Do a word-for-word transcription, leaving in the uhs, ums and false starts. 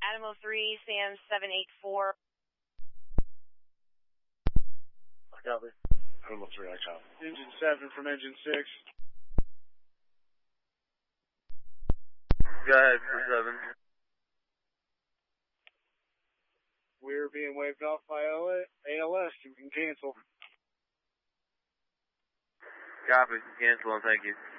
Adamo three, Sam seven eight four. Copy. Adamo three, I copy. Engine seven from engine six. Go ahead for seven. We're being waved off by A L S. You can cancel. Copy. Cancel and thank you.